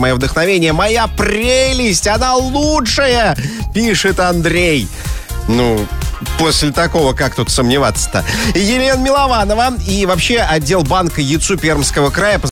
мое вдохновение, моя прелесть, она лучшая, пишет Андрей. Ну, после такого, как тут сомневаться-то? Елена Милованова и вообще отдел банка ЯЦУ Пермского края